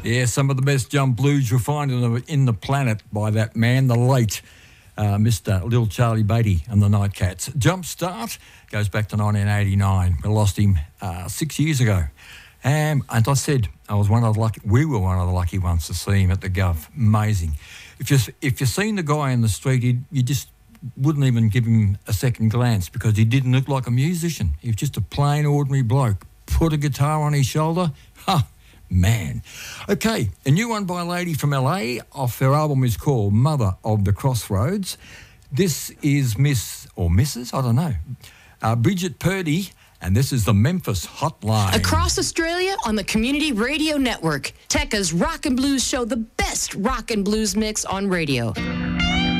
Yeah, some of the best jump blues you'll find in the planet by that man, the late Mr. Little Charlie Beatty and the Nightcats. Jump Start goes back to 1989. We lost him 6 years ago. And I said, we were one of the lucky ones to see him at the Gov. Amazing. If you seen the guy in the street, you just wouldn't even give him a second glance because he didn't look like a musician. He was just a plain, ordinary bloke. Put a guitar on his shoulder. Man. Okay, a new one by a lady from LA. Off her album is called Mother of the Crossroads. This is Miss or Mrs. I don't know. Bridget Purdy, and this is the Memphis Hotline. Across Australia on the Community Radio Network, Tekka's Rock and Blues show, the best rock and blues mix on radio.